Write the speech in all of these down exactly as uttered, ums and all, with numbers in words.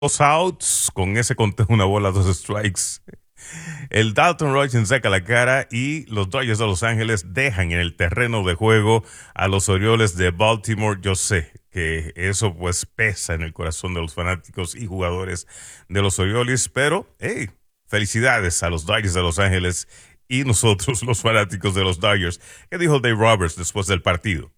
Dos outs, con ese conteo, una bola, dos strikes. El Dalton Royce saca la cara y los Dodgers de Los Ángeles dejan en el terreno de juego a los Orioles de Baltimore. Yo sé que eso pues pesa en el corazón de los fanáticos y jugadores de los Orioles, pero hey, felicidades a los Dodgers de Los Ángeles y nosotros los fanáticos de los Dodgers. ¿Qué dijo Dave Roberts después del partido?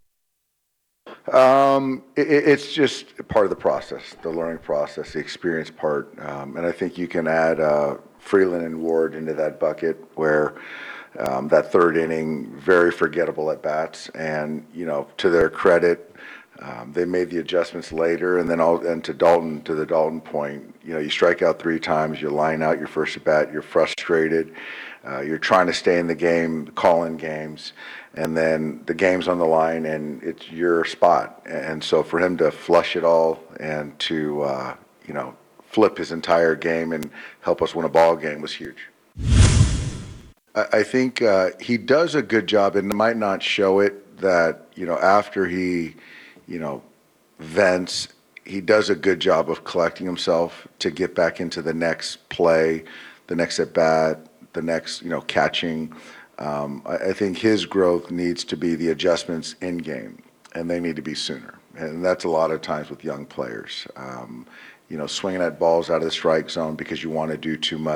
Um, it, it's just part of the process, the learning process, the experience part. Um, and I think you can add uh, Freeland and Ward into that bucket where um, that third inning, very forgettable at bats. And, you know, to their credit, um, they made the adjustments later. And then all, and to Dalton, to the Dalton point, you know, you strike out three times, you line out your first at bat, you're frustrated. Uh, you're trying to stay in the game, call in games, and then the game's on the line, and it's your spot. And so for him to flush it all and to uh, you know flip his entire game and help us win a ball game was huge. I, I think uh, he does a good job, and it might not show it that you know after he you know vents, he does a good job of collecting himself to get back into the next play, the next at bat, the next, you know, catching. Um, I, I think his growth needs to be the adjustments in game, and they need to be sooner. And that's a lot of times with young players. Um, you know, swinging at balls out of the strike zone because you want to do too much.